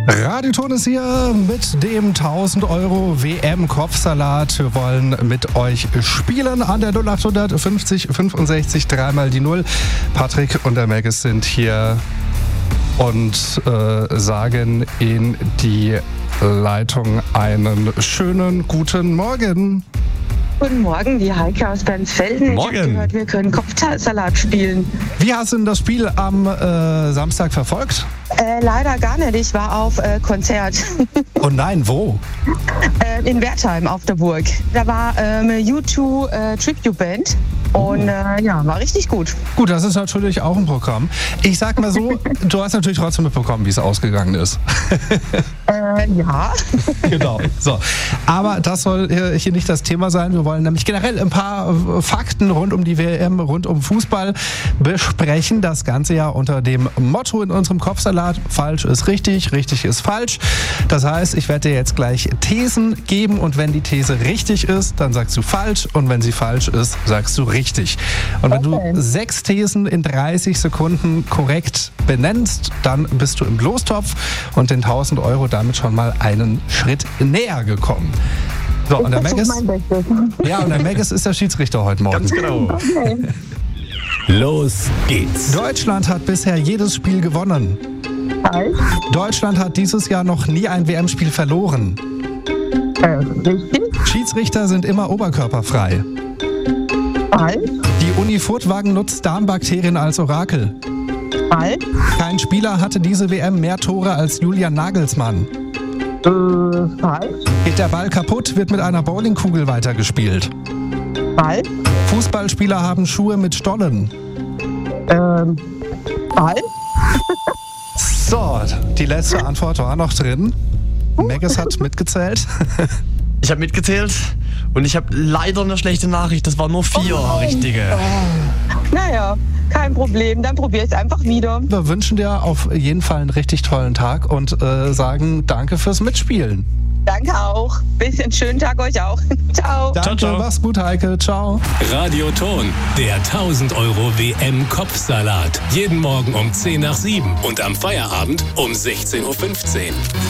Radio Ton ist hier mit dem 1000 € WM-Kopfsalat. Wir wollen mit euch spielen an der 0800 50 65 3 die 0. Patrick und der Maggis sind hier und sagen in die Leitung einen schönen guten Morgen. Guten Morgen, die Heike aus Bernsfelden. Morgen. Ich habe gehört, wir können Kopfsalat spielen. Wie hast du denn das Spiel am Samstag verfolgt? Leider gar nicht. Ich war auf Konzert Oh nein, wo? in Wertheim auf der Burg. Da war eine U2 Tribute Band und war richtig gut. Gut, das ist natürlich auch ein Programm. Ich sag mal so, du hast natürlich trotzdem mitbekommen, wie es ausgegangen ist. Ja. Genau. So. Aber das soll hier nicht das Thema sein. Wir wollen nämlich generell ein paar Fakten rund um die WM, rund um Fußball besprechen. Das Ganze ja unter dem Motto in unserem Kopfsalat: falsch ist richtig, richtig ist falsch. Das heißt, ich werde dir jetzt gleich Thesen geben und wenn die These richtig ist, dann sagst du falsch und wenn sie falsch ist, sagst du richtig. Und wenn du 6 Thesen in 30 Sekunden korrekt benennst, dann bist du im Lostopf und den 1000 € damit schon mal einen Schritt näher gekommen. So, und der Maggis, mein Bestes. ja, und der Maggis ist der Schiedsrichter heute Morgen. Ganz genau. Okay. Los geht's. Deutschland hat bisher jedes Spiel gewonnen. Falsch. Deutschland hat dieses Jahr noch nie ein WM-Spiel verloren. Richtig. Schiedsrichter sind immer oberkörperfrei. Falsch. Die Uni Furtwagen nutzt Darmbakterien als Orakel. Falsch. Kein Spieler hatte diese WM mehr Tore als Julian Nagelsmann. Falsch. Geht der Ball kaputt, wird mit einer Bowlingkugel weitergespielt. Falsch. Fußballspieler haben Schuhe mit Stollen. Falsch. So, die letzte Antwort war noch drin. Maggis hat mitgezählt. Ich habe mitgezählt und ich habe leider eine schlechte Nachricht. Das waren nur 4 richtige. Naja, kein Problem. Dann probiere ich es einfach wieder. Wir wünschen dir auf jeden Fall einen richtig tollen Tag und sagen danke fürs Mitspielen. Danke auch. Bisschen schönen Tag euch auch. Ciao. Danke, ciao. mach's gut, Heike. Ciao. Radio Ton, der 1000 € WM-Kopfsalat. Jeden Morgen um 6:50 und am Feierabend um 16:15 Uhr.